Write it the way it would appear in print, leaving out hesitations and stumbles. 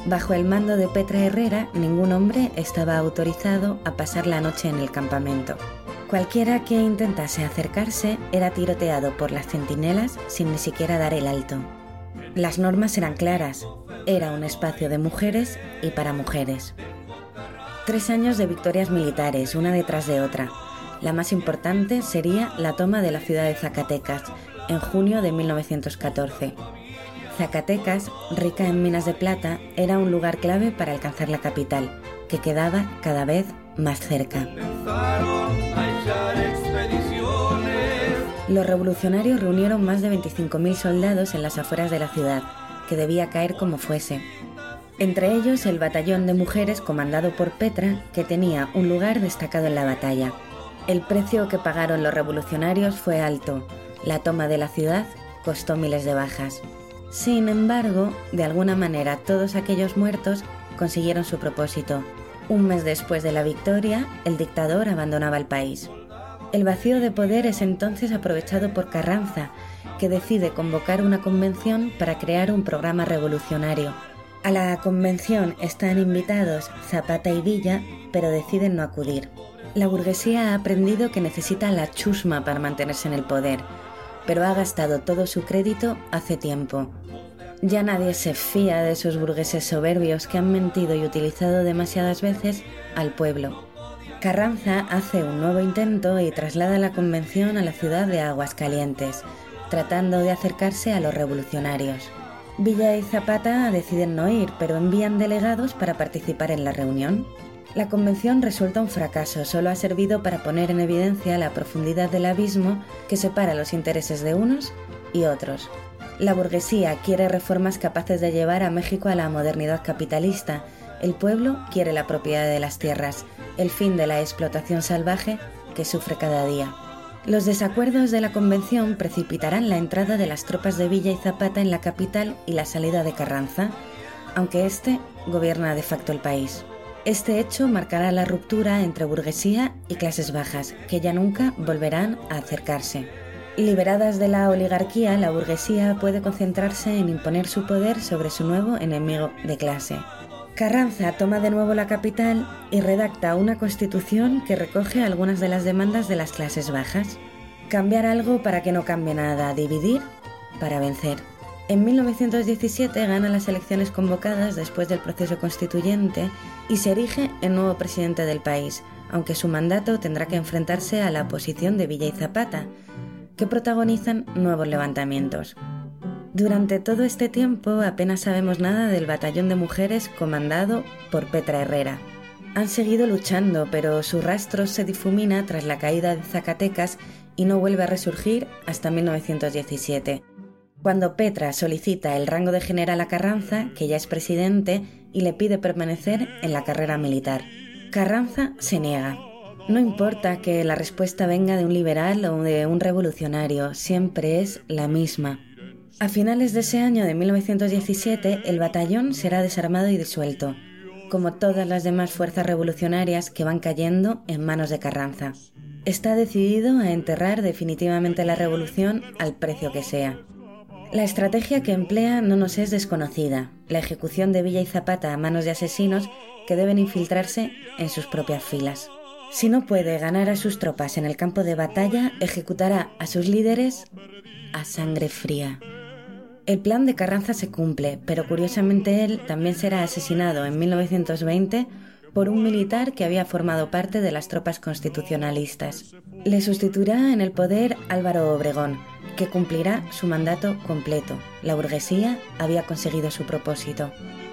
Bajo el mando de Petra Herrera, ningún hombre estaba autorizado a pasar la noche en el campamento. Cualquiera que intentase acercarse era tiroteado por las centinelas sin ni siquiera dar el alto. Las normas eran claras, era un espacio de mujeres y para mujeres. 3 años de victorias militares, una detrás de otra. La más importante sería la toma de la ciudad de Zacatecas, en junio de 1914. Zacatecas, rica en minas de plata, era un lugar clave para alcanzar la capital, que quedaba cada vez más cerca. Los revolucionarios reunieron más de 25.000 soldados en las afueras de la ciudad, que debía caer como fuese. Entre ellos el batallón de mujeres comandado por Petra, que tenía un lugar destacado en la batalla. El precio que pagaron los revolucionarios fue alto. La toma de la ciudad costó miles de bajas. Sin embargo, de alguna manera todos aquellos muertos consiguieron su propósito. Un mes después de la victoria, el dictador abandonaba el país. El vacío de poder es entonces aprovechado por Carranza, que decide convocar una convención para crear un programa revolucionario. A la convención están invitados Zapata y Villa, pero deciden no acudir. La burguesía ha aprendido que necesita la chusma para mantenerse en el poder, pero ha gastado todo su crédito hace tiempo. Ya nadie se fía de esos burgueses soberbios que han mentido y utilizado demasiadas veces al pueblo. Carranza hace un nuevo intento y traslada la convención a la ciudad de Aguascalientes, tratando de acercarse a los revolucionarios. Villa y Zapata deciden no ir, pero envían delegados para participar en la reunión. La convención resulta un fracaso, solo ha servido para poner en evidencia la profundidad del abismo que separa los intereses de unos y otros. La burguesía quiere reformas capaces de llevar a México a la modernidad capitalista. El pueblo quiere la propiedad de las tierras, el fin de la explotación salvaje que sufre cada día. Los desacuerdos de la convención precipitarán la entrada de las tropas de Villa y Zapata en la capital y la salida de Carranza, aunque este gobierna de facto el país. Este hecho marcará la ruptura entre burguesía y clases bajas, que ya nunca volverán a acercarse. Liberadas de la oligarquía, la burguesía puede concentrarse en imponer su poder sobre su nuevo enemigo de clase. Carranza toma de nuevo la capital y redacta una constitución que recoge algunas de las demandas de las clases bajas. Cambiar algo para que no cambie nada, dividir para vencer. En 1917 gana las elecciones convocadas después del proceso constituyente y se erige el nuevo presidente del país, aunque su mandato tendrá que enfrentarse a la oposición de Villa y Zapata, que protagonizan nuevos levantamientos. Durante todo este tiempo apenas sabemos nada del batallón de mujeres comandado por Petra Herrera. Han seguido luchando, pero su rastro se difumina tras la caída de Zacatecas y no vuelve a resurgir hasta 1917, cuando Petra solicita el rango de general a Carranza, que ya es presidente, y le pide permanecer en la carrera militar. Carranza se niega. No importa que la respuesta venga de un liberal o de un revolucionario, siempre es la misma. A finales de ese año de 1917, el batallón será desarmado y disuelto, como todas las demás fuerzas revolucionarias que van cayendo en manos de Carranza. Está decidido a enterrar definitivamente la revolución al precio que sea. La estrategia que emplea no nos es desconocida, la ejecución de Villa y Zapata a manos de asesinos que deben infiltrarse en sus propias filas. Si no puede ganar a sus tropas en el campo de batalla, ejecutará a sus líderes a sangre fría. El plan de Carranza se cumple, pero curiosamente él también será asesinado en 1920 por un militar que había formado parte de las tropas constitucionalistas. Le sustituirá en el poder Álvaro Obregón, que cumplirá su mandato completo. La burguesía había conseguido su propósito.